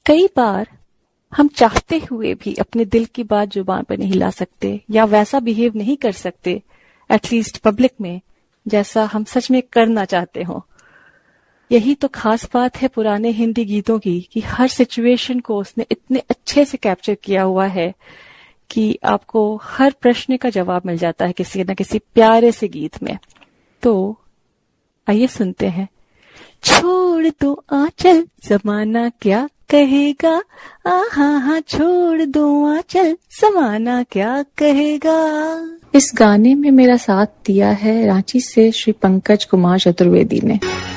कई बार हम चाहते हुए भी अपने दिल की बात जुबान पर नहीं ला सकते या वैसा बिहेव नहीं कर सकते, एटलीस्ट पब्लिक में, जैसा हम सच में करना चाहते हो। यही तो खास बात है पुराने हिंदी गीतों की कि हर सिचुएशन को उसने इतने अच्छे से कैप्चर किया हुआ है कि आपको हर प्रश्न का जवाब मिल जाता है किसी न किसी प्यारे से गीत में। तो आइए सुनते हैं। छोड़ दो आंचल जमाना क्या कहेगा, आहा हा छोड़ दो आंचल जमाना क्या कहेगा। इस गाने में मेरा साथ दिया है रांची से श्री पंकज कुमार चतुर्वेदी ने।